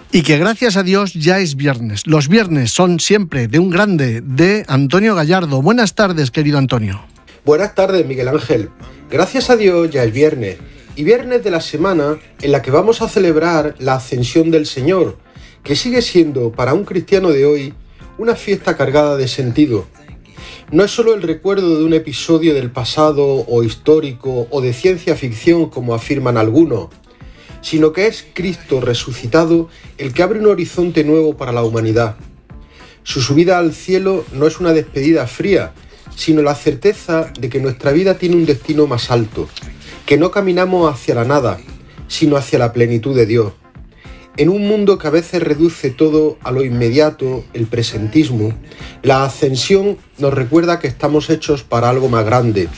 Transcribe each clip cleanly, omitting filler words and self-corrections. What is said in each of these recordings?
Y que gracias a Dios ya es viernes. Los viernes son siempre de un grande, de Antonio Gallardo. Buenas tardes, querido Antonio. Buenas tardes, Miguel Ángel. Gracias a Dios ya es viernes. Y viernes de la semana en la que vamos a celebrar la Ascensión del Señor, que sigue siendo para un cristiano de hoy una fiesta cargada de sentido. No es solo el recuerdo de un episodio del pasado o histórico o de ciencia ficción como afirman algunos, sino que es Cristo resucitado el que abre un horizonte nuevo para la humanidad. Su subida al cielo no es una despedida fría, sino la certeza de que nuestra vida tiene un destino más alto, que no caminamos hacia la nada, sino hacia la plenitud de Dios. En un mundo que a veces reduce todo a lo inmediato, el presentismo, la ascensión nos recuerda que estamos hechos para algo más grande.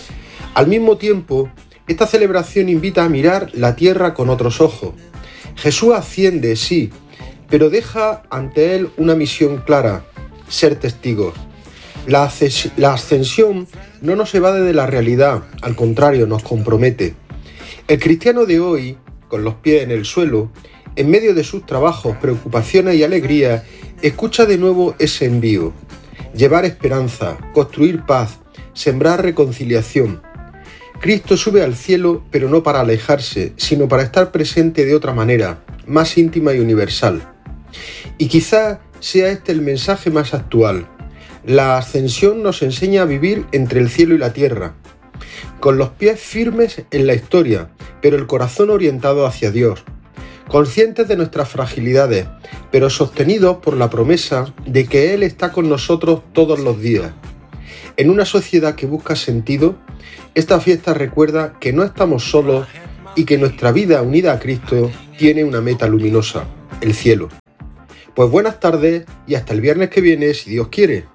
Al mismo tiempo, esta celebración invita a mirar la tierra con otros ojos. Jesús asciende, sí, pero deja ante él una misión clara: ser testigos. La ascensión no nos evade de la realidad, al contrario, nos compromete. El cristiano de hoy, con los pies en el suelo, en medio de sus trabajos, preocupaciones y alegrías, escucha de nuevo ese envío: llevar esperanza, construir paz, sembrar reconciliación. Cristo sube al cielo, pero no para alejarse, sino para estar presente de otra manera, más íntima y universal. Y quizá sea este el mensaje más actual. La ascensión nos enseña a vivir entre el cielo y la tierra, con los pies firmes en la historia, pero el corazón orientado hacia Dios, conscientes de nuestras fragilidades, pero sostenidos por la promesa de que Él está con nosotros todos los días. En una sociedad que busca sentido, esta fiesta recuerda que no estamos solos y que nuestra vida unida a Cristo tiene una meta luminosa: el cielo. Pues buenas tardes y hasta el viernes que viene, si Dios quiere.